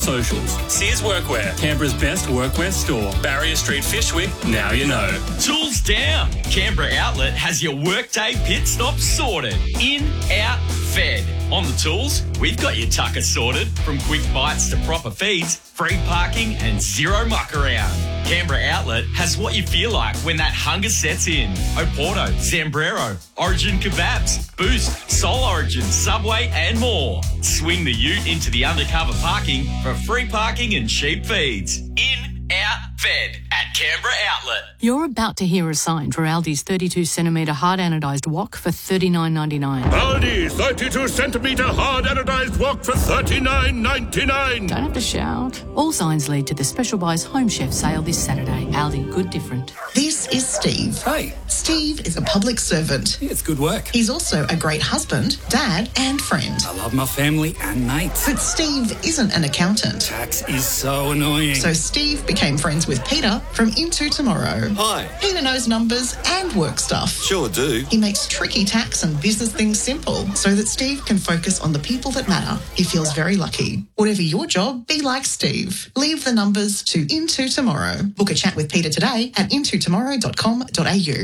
socials. Sears Workwear, Canberra's best workwear store. Barrier Street, Fyshwick, now you know. Tools down. Canberra Outlet has your workday pit stop sorted. In, out, fed. On the tools, we've got your tucker sorted, from quick bites to proper feeds, free parking and zero muck around. Canberra Outlet has what you feel like when that hunger sets in. Oporto, Zambrero, Origin Kebabs, Boost, Soul Origin, Subway and more. Swing the ute into the undercover parking for free parking and cheap feeds. In, out, fed at Canberra Outlet. You're about to hear a sign for Aldi's 32cm hard anodised wok for $39.99. Aldi 32cm hard anodised wok for $39.99. Don't have to shout. All signs lead to the Special Buys Home Chef sale this Saturday. Aldi, good different. This is Steve. Hey. Steve is a public servant. Yeah, it's good work. He's also a great husband, dad and friend. I love my family and mates. But Steve isn't an accountant. Tax is so annoying. So Steve became friends with Peter from Into Tomorrow. Hi. Peter knows numbers and work stuff. Sure do. He makes tricky tax and business things simple so that Steve can focus on the people that matter. He feels very lucky. Whatever your job, be like Steve. Leave the numbers to Into Tomorrow. Book a chat with Peter today at intotomorrow.com.au.